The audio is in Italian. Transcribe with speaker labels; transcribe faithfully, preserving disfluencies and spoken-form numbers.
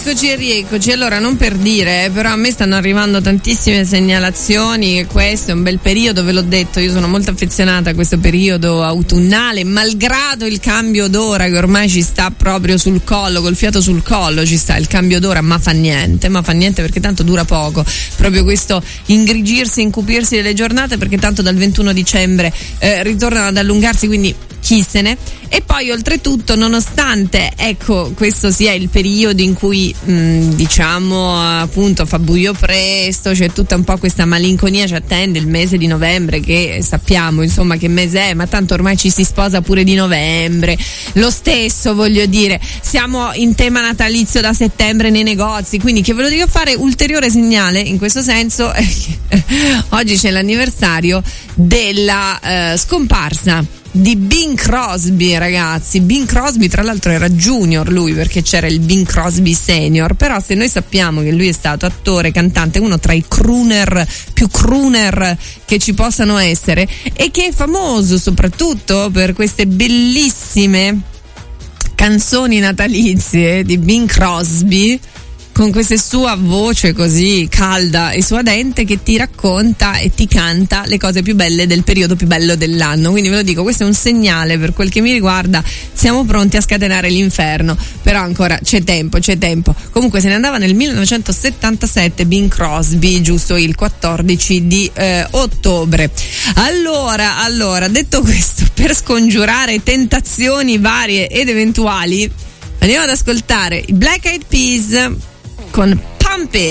Speaker 1: rieccoci e rieccoci. Allora, non per dire, eh, però a me stanno arrivando tantissime segnalazioni che questo è un bel periodo, ve l'ho detto, io sono molto affezionata a questo periodo autunnale, malgrado il cambio d'ora che ormai ci sta proprio sul collo, col fiato sul collo ci sta il cambio d'ora, ma fa niente, ma fa niente perché tanto dura poco, proprio questo ingrigirsi, incupirsi delle giornate, perché tanto dal ventuno dicembre eh, ritornano ad allungarsi, quindi chi se ne. E poi oltretutto, nonostante ecco questo sia il periodo in cui mh, diciamo appunto fa buio presto, c'è tutta un po' questa malinconia, ci attende il mese di novembre, che sappiamo insomma che mese è, ma tanto ormai ci si sposa pure di novembre, lo stesso voglio dire, siamo in tema natalizio da settembre nei negozi, quindi che ve lo dico fare, ulteriore segnale in questo senso è che oggi c'è l'anniversario della eh, scomparsa di Bing Crosby, ragazzi. Bing Crosby tra l'altro era junior lui, perché c'era il Bing Crosby senior, però se noi sappiamo che lui è stato attore, cantante, uno tra i crooner più crooner che ci possano essere, e che è famoso soprattutto per queste bellissime canzoni natalizie di Bing Crosby, con questa sua voce così calda e suadente che ti racconta e ti canta le cose più belle del periodo più bello dell'anno. Quindi ve lo dico, questo è un segnale, per quel che mi riguarda siamo pronti a scatenare l'inferno, però ancora c'è tempo, c'è tempo. Comunque se ne andava nel millenovecentosettantasette Bing Crosby, giusto il quattordici di eh, ottobre. Allora, allora, detto questo, per scongiurare tentazioni varie ed eventuali, andiamo ad ascoltare i Black Eyed Peas con Pump It.